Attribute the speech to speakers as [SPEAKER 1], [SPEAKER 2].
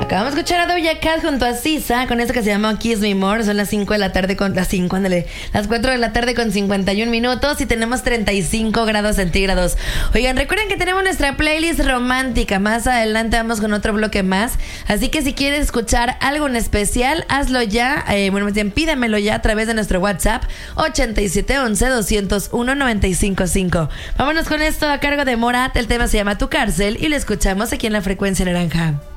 [SPEAKER 1] Acabamos de escuchar a Doja Cat junto a Sisa con esto que se llama Kiss Me More. Son las 5 de la tarde con las 5, ándale, las 4 de la tarde con 51 minutos y tenemos 35 grados centígrados. Oigan, recuerden que tenemos nuestra playlist romántica. Más adelante vamos con otro bloque más. Así que si quieres escuchar algo en especial, hazlo ya. Bueno, más bien pídamelo ya a través de nuestro WhatsApp 8711-201-955. Vámonos con esto a cargo de Morat. El tema se llama Tu Cárcel y lo escuchamos aquí en la Frecuencia Naranja.